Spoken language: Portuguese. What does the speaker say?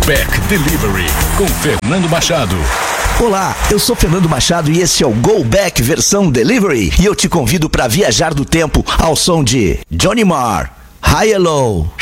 Back Delivery com Fernando Machado. Olá, eu sou Fernando Machado e esse é o Go Back versão Delivery. E eu te convido para viajar do tempo ao som de Johnny Marr, High and Low.